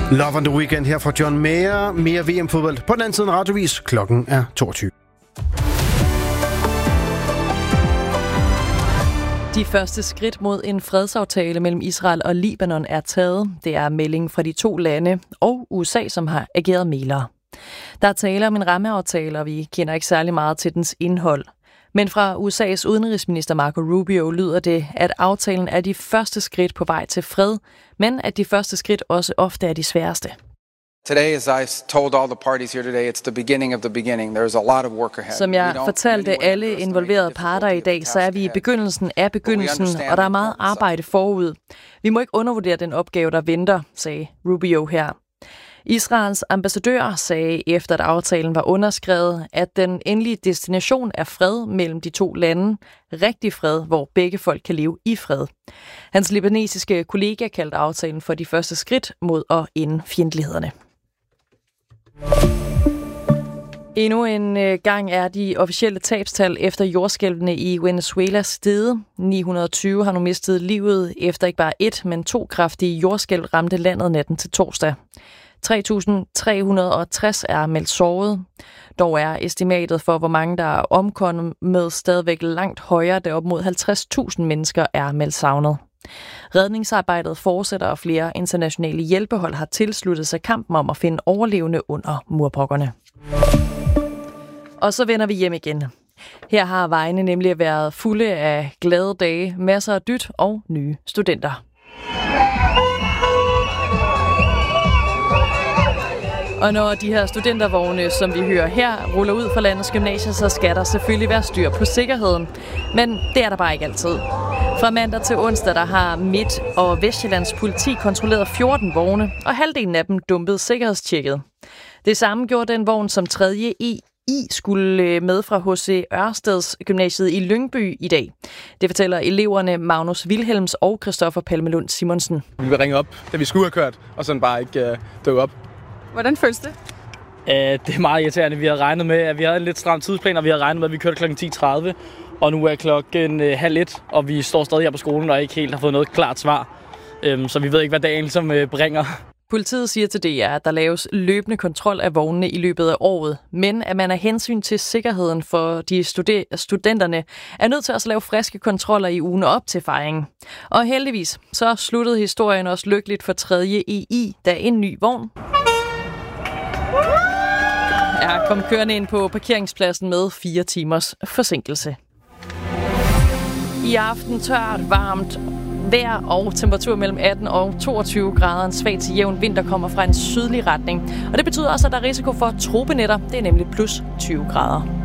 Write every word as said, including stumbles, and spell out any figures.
Love on the Weekend her fra John Mayer. Mere V M-fodbold på den anden side af radiovis. Klokken er toogtyve. De første skridt mod en fredsaftale mellem Israel og Libanon er taget. Det er meldingen fra de to lande og U S A, som har ageret mæglere. Der er tale om en rammeaftale, og vi kender ikke særlig meget til dens indhold. Men fra U S A's udenrigsminister Marco Rubio lyder det, at aftalen er de første skridt på vej til fred, men at de første skridt også ofte er de sværeste. Today, as I told all the parties here today, it's the beginning of the beginning. There's a lot of work ahead. Som jeg fortalte alle involverede parter i dag, så er vi i begyndelsen af begyndelsen, og der er meget arbejde forud. Vi må ikke undervurdere den opgave, der venter, sagde Rubio her. Israels ambassadør sagde, efter at aftalen var underskrevet, at den endelige destination er fred mellem de to lande. Rigtig fred, hvor begge folk kan leve i fred. Hans libanesiske kollega kaldte aftalen for de første skridt mod at ende fjendtlighederne. Endnu en gang er de officielle tabstal efter jordskælvene i Venezuela steget. ni hundrede og tyve har nu mistet livet efter ikke bare et, men to kraftige jordskælv ramte landet natten til torsdag. tre tusind tre hundrede og tres er meldt såret. Dog er estimatet for, hvor mange der er omkommet, stadigvæk langt højere, da op mod halvtreds tusind mennesker er meldt savnet. Redningsarbejdet fortsætter, og flere internationale hjælpehold har tilsluttet sig kampen om at finde overlevende under murbrokkerne. Og så vender vi hjem igen. Her har vejene nemlig været fulde af glade dage, masser af dyt og nye studenter. Og når de her studentervogne, som vi hører her, ruller ud fra landets gymnasier, så skal der selvfølgelig være styr på sikkerheden. Men det er der bare ikke altid. Fra mandag til onsdag, der har Midt- og Vestjyllands politi kontrolleret fjorten vogne, og halvdelen af dem dumpede sikkerhedstjekket. Det samme gjorde den vogn, som tredje E I skulle med fra H C Ørsteds Gymnasiet i Lyngby i dag. Det fortæller eleverne Magnus Wilhelms og Christoffer Palmelund Simonsen. Vi vil ringe op, da vi skulle have kørt, og sådan bare ikke uh, dukke op. Hvordan føles det? Uh, det er meget irriterende. Vi havde regnet med, at vi havde en lidt stram tidsplan, og vi havde regnet med, at vi kørte klokken ti tredive. Og nu er klokken uh, halv et, og vi står stadig her på skolen og ikke helt har fået noget klart svar. Um, så vi ved ikke, hvad dagen som uh, bringer. Politiet siger til D R, at der laves løbende kontrol af vognene i løbet af året, men at man af hensyn til sikkerheden for de studer- studenterne er nødt til at lave friske kontroller i ugen op til fejringen. Og heldigvis så sluttede historien også lykkeligt for tredje E I, da en ny vogn er kom kørende ind på parkeringspladsen med fire timers forsinkelse. I aften tørt, varmt vejr og temperatur mellem atten og toogtyve grader. En svag til jævn vind, der kommer fra en sydlig retning. Og det betyder også, at der er risiko for tropenetter. Det er nemlig plus tyve grader.